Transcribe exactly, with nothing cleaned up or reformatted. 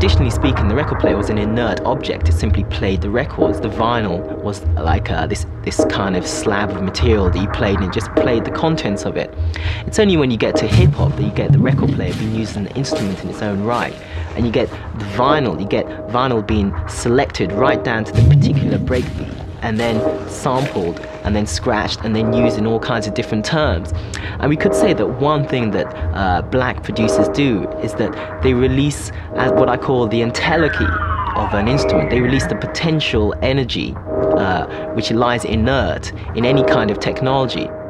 traditionally speaking, the record player was an inert object. It simply played the records. The vinyl was like uh, this this kind of slab of material that you played, and it just played the contents of it. It's only when you get to hip-hop that you get the record player being used as an instrument in its own right, and you get the vinyl, you get vinyl being selected right down to the particular breakbeat, and then sampled, and then scratched, and then used in all kinds of different terms. And we could say that one thing that uh, black producers do is that they release as what I call the entelechy of an instrument. They release the potential energy uh, which lies inert in any kind of technology.